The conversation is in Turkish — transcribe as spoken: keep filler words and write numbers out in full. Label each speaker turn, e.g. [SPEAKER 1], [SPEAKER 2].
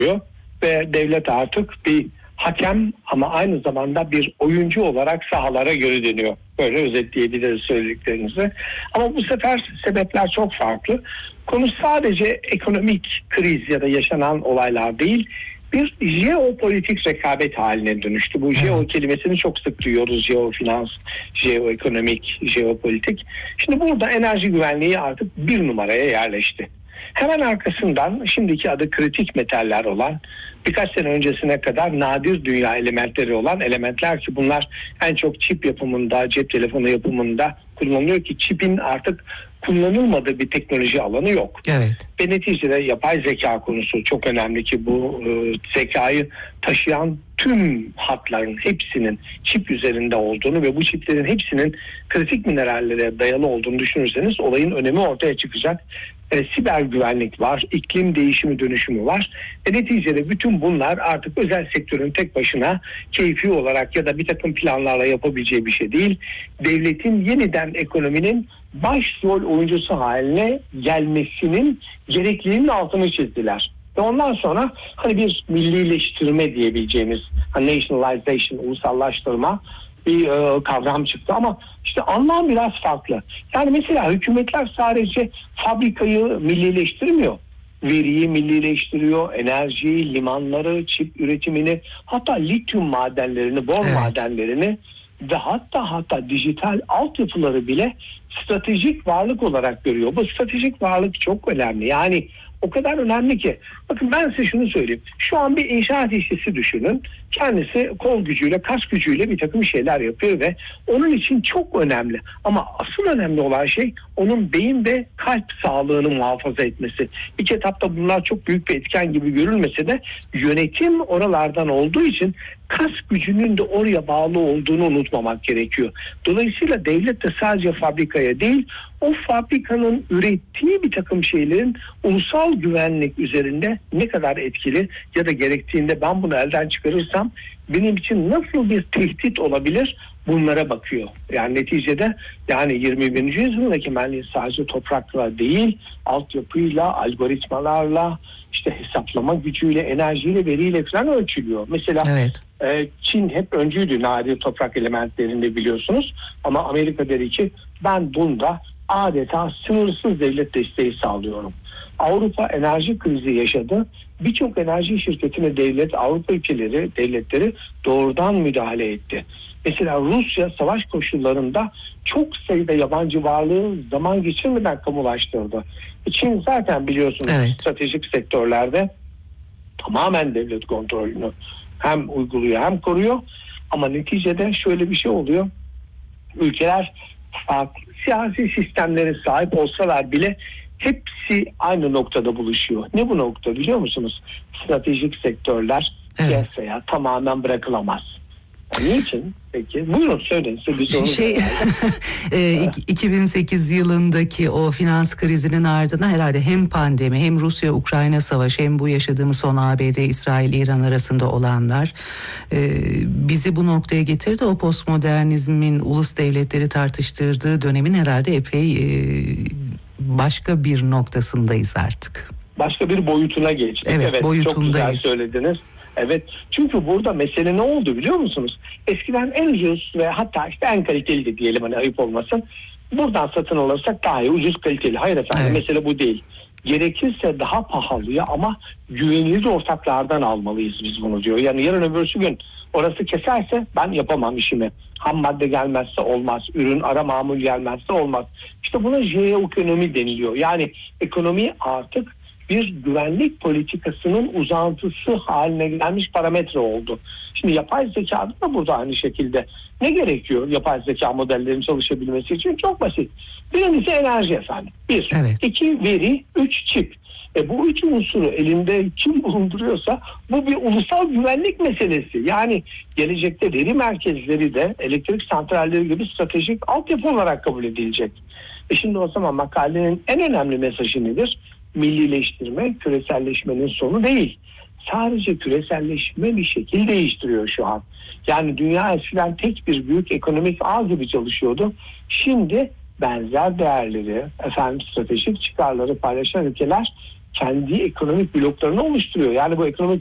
[SPEAKER 1] ve devlet artık bir hakem ama aynı zamanda bir oyuncu olarak sahalara geri dönüyor. Böyle özetleyebiliriz söylediklerinizi. Ama bu sefer sebepler çok farklı. Konu sadece ekonomik kriz ya da yaşanan olaylar değil, bir jeopolitik rekabet haline dönüştü. Bu evet. Jeo kelimesini çok sık duyuyoruz. Jeofinans, jeoekonomik, jeopolitik. Şimdi burada enerji güvenliği artık bir numaraya yerleşti. Hemen arkasından şimdiki adı kritik metaller olan, birkaç sene öncesine kadar nadir dünya elementleri olan elementler ki bunlar en çok çip yapımında, cep telefonu yapımında kullanılıyor ki çipin artık kullanılmadığı bir teknoloji alanı yok.
[SPEAKER 2] Evet.
[SPEAKER 1] Ve neticede yapay zeka konusu çok önemli ki bu e, zekayı taşıyan tüm hatların hepsinin çip üzerinde olduğunu ve bu çiplerin hepsinin kritik minerallere dayalı olduğunu düşünürseniz olayın önemi ortaya çıkacak. E, siber güvenlik var, iklim değişimi dönüşümü var. E, neticede bütün bunlar artık özel sektörün tek başına keyfi olarak ya da bir takım planlarla yapabileceği bir şey değil. Devletin yeniden ekonominin başrol oyuncusu haline gelmesinin gerekliliğinin altını çizdiler. Ve ondan sonra hani bir millileştirme diyebileceğimiz hani nationalization, ulusallaştırma bir e, kavram çıktı ama işte anlam biraz farklı. Yani mesela hükümetler sadece fabrikayı millileştirmiyor. Veriyi millileştiriyor, enerjiyi, limanları, çip üretimini, hatta lityum madenlerini, bor evet. madenlerini ve hatta hatta dijital altyapıları bile stratejik varlık olarak görüyor. Bu stratejik varlık çok önemli. Yani o kadar önemli ki. Bakın ben size şunu söyleyeyim. Şu an bir inşaat işçisi düşünün. Kendisi kol gücüyle, kas gücüyle bir takım şeyler yapıyor ve onun için çok önemli. Ama asıl önemli olan şey onun beyin ve kalp sağlığını muhafaza etmesi. İlk etapta bunlar çok büyük bir etken gibi görülmese de yönetim oralardan olduğu için kas gücünün de oraya bağlı olduğunu unutmamak gerekiyor. Dolayısıyla devlet de sadece fabrikaya değil, o fabrikanın ürettiği bir takım şeylerin ulusal güvenlik üzerinde ne kadar etkili ya da gerektiğinde ben bunu elden çıkarırsam benim için nasıl bir tehdit olabilir, bunlara bakıyor. Yani neticede yani yirmi birinci yüzyıldaki mühendis sadece toprakla değil, altyapıyla, algoritmalarla, işte hesaplama gücüyle, enerjiyle, veriyle falan ölçülüyor. Mesela
[SPEAKER 2] evet.
[SPEAKER 1] e, Çin hep öncüydü nadir toprak elementlerinde biliyorsunuz. Ama Amerika dedi ki ben bunda adeta sınırsız devlet desteği sağlıyorum. Avrupa enerji krizi yaşadı. Birçok enerji şirketine devlet, Avrupa ülkeleri, devletleri doğrudan müdahale etti. Mesela Rusya savaş koşullarında çok sayıda yabancı varlığı zaman geçirmeden kamulaştırdı. Çin zaten biliyorsunuz evet. stratejik sektörlerde tamamen devlet kontrolünü hem uyguluyor hem koruyor. Ama neticede şöyle bir şey oluyor. Ülkeler farklı siyasi sistemlere sahip olsalar bile hepsi aynı noktada buluşuyor. Ne bu nokta biliyor musunuz? Stratejik sektörler evet. piyasaya tamamen bırakılamaz. Niçin? Peki. Buyurun söyleyin.
[SPEAKER 2] Şey, e, iki bin sekiz yılındaki o finans krizinin ardından herhalde hem pandemi hem Rusya-Ukrayna savaşı hem bu yaşadığımız son A B D-İsrail-İran arasında olanlar e, bizi bu noktaya getirdi. O postmodernizmin ulus devletleri tartıştırdığı dönemin herhalde epey e, başka bir noktasındayız artık.
[SPEAKER 1] Başka bir boyutuna geçtik.
[SPEAKER 2] Evet,
[SPEAKER 1] evet
[SPEAKER 2] boyutundayız.
[SPEAKER 1] Çok güzel söylediniz. Evet, çünkü burada mesele ne oldu biliyor musunuz? Eskiden en ucuz ve hatta işte en kaliteli de diyelim hani ayıp olmasın. Buradan satın alırsak daha iyi, ucuz kaliteli. Hayır efendim evet. mesele bu değil. Gerekirse daha pahalıya ama güvenilir ortaklardan almalıyız biz bunu diyor. Yani yarın öbürsü gün orası keserse ben yapamam işimi. Ham madde gelmezse olmaz. Ürün ara mamul gelmezse olmaz. İşte buna jeoekonomi deniliyor. Yani ekonomi artık bir güvenlik politikasının uzantısı haline gelmiş parametre oldu. Şimdi yapay zeka da burada aynı şekilde. Ne gerekiyor yapay zeka modellerinin çalışabilmesi için? Çok basit. Birincisi enerji efendim. Bir. Evet. İki veri. Üç çip. E bu üç unsuru elinde kim bulunduruyorsa bu bir ulusal güvenlik meselesi. Yani gelecekte veri merkezleri de elektrik santralleri gibi stratejik altyapı olarak kabul edilecek. E şimdi o zaman makalenin en önemli mesajı nedir? Millileştirme küreselleşmenin sonu değil. Sadece küreselleşme bir şekil değiştiriyor şu an. Yani dünya eskiden tek bir büyük ekonomik ağ gibi çalışıyordu. Şimdi benzer değerleri, efendim stratejik çıkarları paylaşan ülkeler kendi ekonomik bloklarını oluşturuyor. Yani bu ekonomik